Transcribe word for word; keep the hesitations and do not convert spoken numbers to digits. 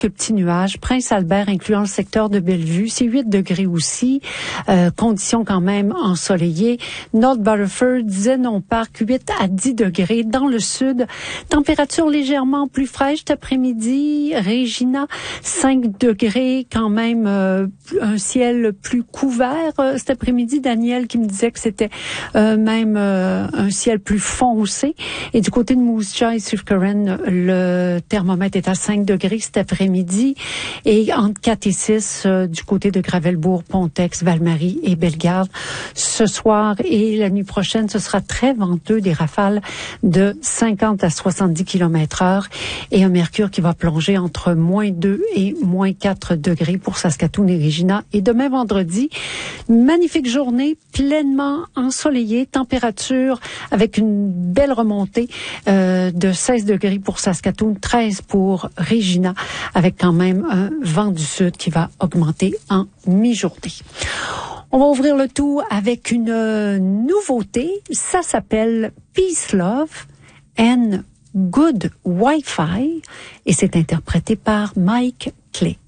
petits nuages. Prince-Albert, incluant le secteur de Bellevue, c'est huit degrés aussi. Euh, conditions quand même ensoleillées. North Butterford, Zenon Park, huit à dix degrés. Dans le sud, température légèrement plus fraîche cet après-midi. Regina, cinq degrés, quand même euh, un ciel plus couvert euh, cet après-midi. Daniel qui me disait que c'était euh, même euh, un ciel plus foncé. Et du côté de Moose Jaw et Swift-Current, le thermomètre est à cinq degrés cet après-midi. Et entre quatre et six euh, du côté de Gravelbourg, Pontex, Val-Marie et Bellegarde. Ce soir et la nuit prochaine, ce sera très venteux, des rafales de cinquante à soixante-dix kilomètres heure et un mercure qui va plonger entre moins deux et moins quatre degrés pour Saskatoon et Regina. Et demain vendredi, magnifique journée, pleinement ensoleillée, température avec une belle remontée euh, de seize degrés pour Saskatoon, treize pour Regina, avec quand même un vent du sud qui va augmenter en mi-journée. On va ouvrir le tout avec une euh, nouveauté. Ça s'appelle Peace, Love and Good Wi-Fi et c'est interprété par Mike Clay.